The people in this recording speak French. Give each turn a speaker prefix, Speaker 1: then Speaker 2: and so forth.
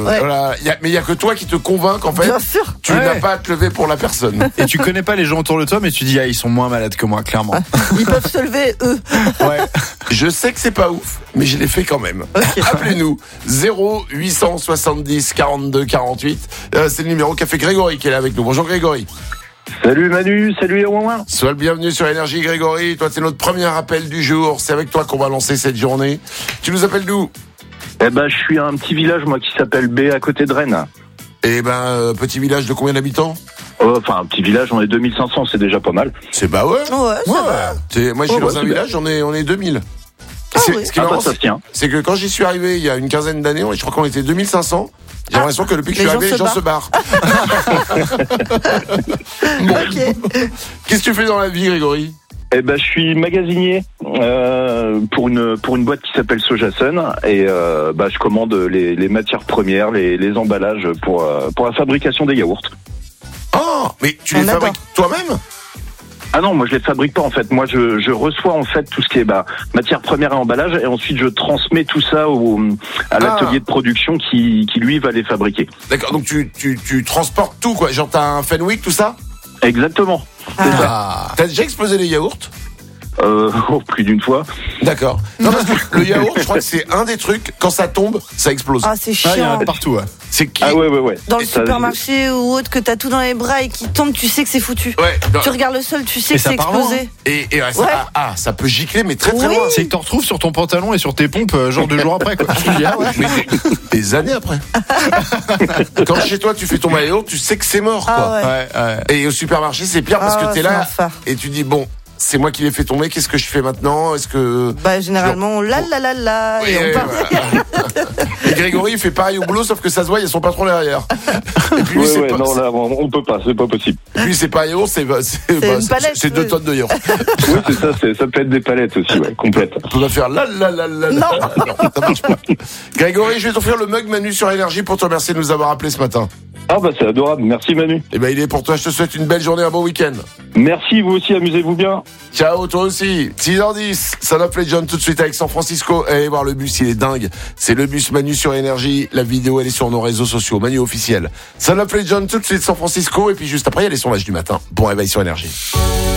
Speaker 1: Ouais.
Speaker 2: Voilà. Mais il y a que toi qui te convainc qu'en fait,
Speaker 1: Bien sûr.
Speaker 2: tu n'as pas à te lever pour la personne.
Speaker 3: Et tu connais pas les gens autour de toi, mais tu dis, ils sont moins malades que moi, clairement.
Speaker 1: Ils peuvent se lever, eux.
Speaker 3: Ouais.
Speaker 2: Je sais que c'est pas ouf, mais je l'ai fait quand même.
Speaker 1: Okay.
Speaker 2: Appelez-nous 0870 42 48. C'est le numéro qu'a fait Grégory qui est là avec nous. Bonjour Grégory.
Speaker 4: Salut Manu, salut Erwan.
Speaker 2: Sois le bienvenu sur Énergie Grégory. Toi, c'est notre premier appel du jour. C'est avec toi qu'on va lancer cette journée. Tu nous appelles d'où ?
Speaker 4: Eh ben, je suis à un petit village, moi, qui s'appelle B, à côté de Rennes.
Speaker 2: Eh ben, petit village de combien d'habitants ?
Speaker 4: Enfin, un petit village, on est 2500, c'est déjà pas mal.
Speaker 2: C'est bah ouais.
Speaker 1: Ouais, ça va.
Speaker 2: Moi, je suis dans un
Speaker 4: super.
Speaker 2: village, on est 2000.
Speaker 1: Ah
Speaker 2: Ce
Speaker 1: oui.
Speaker 2: qui est marrant,
Speaker 4: ça se tient.
Speaker 2: c'est que quand j'y suis arrivé il y a une quinzaine d'années, je crois qu'on était 2500. J'ai l'impression que depuis que je suis arrivé, les gens se barrent. Bon.
Speaker 1: Ok.
Speaker 2: Qu'est-ce que tu fais dans la vie, Grégory ?
Speaker 4: Eh ben, je suis magasinier pour une boîte qui s'appelle Sojasun et je commande les matières premières, les emballages pour la fabrication des yaourts.
Speaker 2: Oh, mais tu les
Speaker 1: On adore.
Speaker 2: fabriques toi-même ?
Speaker 4: Ah non, moi je les fabrique pas en fait. Moi je reçois en fait tout ce qui est matière première et emballage et ensuite je transmets tout ça à l'atelier de production qui lui va les fabriquer.
Speaker 2: D'accord, donc tu transportes tout, quoi. Genre t'as un Fenwick, tout ça ?
Speaker 4: Exactement.
Speaker 2: T'as déjà explosé les yaourts ?
Speaker 4: Plus d'une fois.
Speaker 2: D'accord. Non, parce que le yaourt, je crois que c'est un des trucs, quand ça tombe, ça explose.
Speaker 1: Ah, c'est
Speaker 3: Il y en
Speaker 1: chiant.
Speaker 3: a partout, ouais.
Speaker 2: C'est qui ?
Speaker 4: Ah ouais.
Speaker 1: Dans le
Speaker 4: Et ça-
Speaker 1: supermarché ou autre, que t'as tout dans les bras et qui tombe, tu sais que c'est foutu.
Speaker 2: Ouais. non.
Speaker 1: Tu regardes le sol, tu sais
Speaker 3: Et
Speaker 1: que
Speaker 3: ça
Speaker 1: c'est
Speaker 3: part loin,
Speaker 1: explosé.
Speaker 2: Et ça,
Speaker 1: Ouais.
Speaker 2: ça peut gicler, mais très très
Speaker 1: Oui.
Speaker 2: loin.
Speaker 3: C'est que t'en retrouves sur ton pantalon et sur tes pompes, genre 2 jours après, quoi. Je dis, ouais.
Speaker 2: Mais des années après. Quand chez toi tu fais ton yaourt, tu sais que c'est mort, quoi.
Speaker 1: Ah ouais.
Speaker 3: Ouais.
Speaker 2: Et au supermarché, c'est pire parce
Speaker 1: Ah,
Speaker 2: que t'es
Speaker 1: c'est
Speaker 2: là
Speaker 1: l'enfer.
Speaker 2: et tu dis bon, c'est moi qui l'ai fait tomber. Qu'est-ce que je fais maintenant ? Est-ce que
Speaker 1: Généralement, la
Speaker 2: Oui,
Speaker 1: et on part.
Speaker 2: voilà. Et Grégory, il fait pareil au boulot, sauf que ça se voit, il y a son patron derrière. Et puis lui, c'est pas,
Speaker 4: non là on peut pas, c'est pas possible.
Speaker 2: lui, c'est pas un yaourt, c'est
Speaker 1: une palette,
Speaker 2: c'est 2
Speaker 1: oui.
Speaker 2: tonnes de yaourt.
Speaker 4: Oui, c'est ça, ça peut être des palettes aussi, ouais, complètes.
Speaker 2: On peut pas faire la. Non, ça marche pas. Grégory, je vais t'offrir le mug Manu sur Énergie pour te remercier de nous avoir appelé ce matin.
Speaker 4: Ah c'est adorable, merci Manu.
Speaker 2: Et ben il est pour toi, je te souhaite une belle journée, un bon week-end.
Speaker 4: Merci, vous aussi, amusez-vous bien.
Speaker 2: Ciao, toi aussi. 6h10, Son of Legend tout de suite avec San Francisco. Allez voir le bus, il est dingue. C'est le bus Manu sur Énergie. La vidéo, elle est sur nos réseaux sociaux. Manu officiel. Son of Legend tout de suite San Francisco. Et puis juste après, il y a les sondages du matin. Bon réveil sur Énergie.